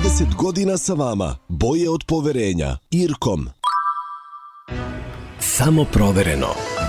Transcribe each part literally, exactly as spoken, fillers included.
trideset godina sa vama. Boje od poverenja. Irkom. Samo provereno.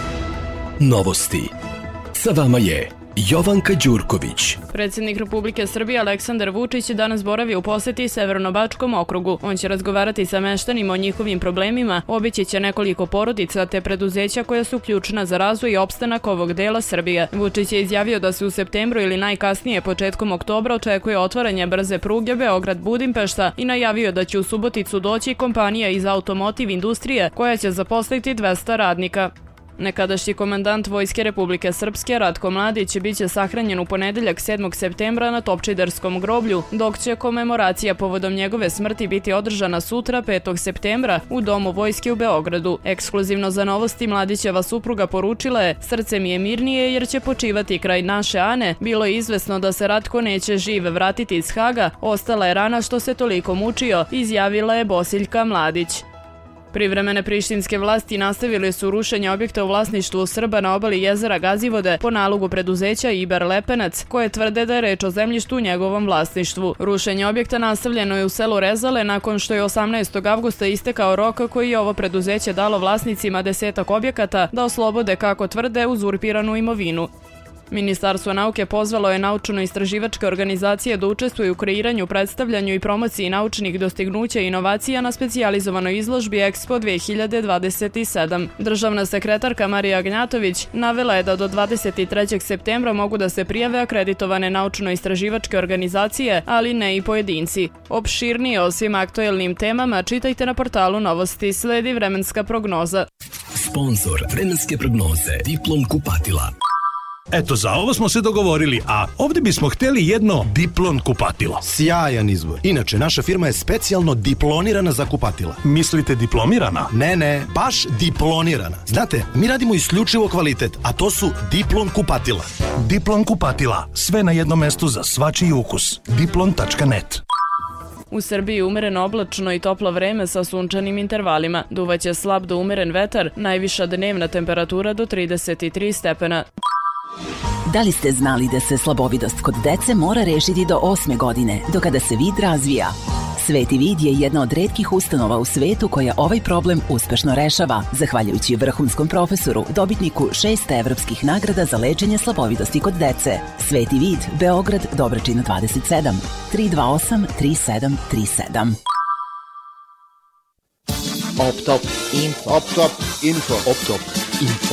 Novosti. Sa vama je Jovanka Đurković. Predsjednik Republike Srbije Aleksandar Vučić danas boravi u poseti Severnobačkom okrugu. On će razgovarati sa meštanima o njihovim problemima, obići će nekoliko porodica te preduzeća koja su ključna za razvoj i opstanak ovog dela Srbije. Vučić je izjavio da se u septembru ili najkasnije početkom oktobra očekuje otvaranje brze pruge Beograd-Budimpešta i najavio da će u Suboticu doći kompanija iz automotiv industrije koja će zaposliti dvesta radnika. Nekadašnji komandant Vojske Republike Srpske Ratko Mladić biće sahranjen u ponedeljak sedmog septembra na Topčiderskom groblju, dok će komemoracija povodom njegove smrti biti održana sutra petog septembra u Domu Vojske u Beogradu. Ekskluzivno za Novosti Mladićeva supruga poručila je: "Srce mi je mirnije jer će počivati kraj naše Ane. Bilo je izvesno da se Ratko neće živ vratiti iz Haga, ostala je rana što se toliko mučio", izjavila je Bosiljka Mladić. Privremene prištinske vlasti nastavili su rušenje objekta u vlasništvu Srba na obali jezera Gazivode po nalogu preduzeća Iber Lepenac, koje tvrde da je reč o zemljištu u njegovom vlasništvu. Rušenje objekta nastavljeno je u selu Rezale nakon što je osamnaestog avgusta istekao rok koji je ovo preduzeće dalo vlasnicima desetak objekata da oslobode, kako tvrde, uzurpiranu imovinu. Ministarstvo nauke pozvalo je naučno-istraživačke organizacije da učestvuju u kreiranju, predstavljanju i promociji naučnih dostignuća i inovacija na specijalizovanoj izložbi Expo dve hiljade dvadeset sedam. Državna sekretarka Marija Gnjatović navela je da do dvadeset trećeg septembra mogu da se prijave akreditovane naučno-istraživačke organizacije, ali ne i pojedinci. Opširnije o svim aktuelnim temama čitajte na portalu Novosti. Sledi vremenska prognoza. Sponzor vremenske prognoze Diplom kupatila. Eto, za ovo smo se dogovorili, a ovdje bismo htjeli jedno Diplon kupatilo. Sjajan izbor. Inače, naša firma je specijalno diplonirana za kupatila. Mislite diplomirana? Ne, ne, baš diplonirana. Znate, mi radimo isključivo kvalitet, a to su Diplon kupatila. Diplon kupatila. Sve na jednom mestu za svačiji ukus. diplon tačka net. U Srbiji umereno oblačno i toplo vreme sa sunčanim intervalima. Duvaće slab do umeren vetar, najviša dnevna temperatura do trideset tri stepena. Da li ste znali da se slabovidost kod dece mora rešiti do osme godine, do kada se vid razvija? Sveti vid je jedna od retkih ustanova u svetu koja ovaj problem uspešno rešava, zahvaljujući vrhunskom profesoru, dobitniku šest evropskih nagrada za lečenje slabovidosti kod dece. Sveti vid, Beograd, Dobračina dvadeset sedam, tri dva osam tri sedam tri sedam. Optop Info. Optop Info. Optop Info.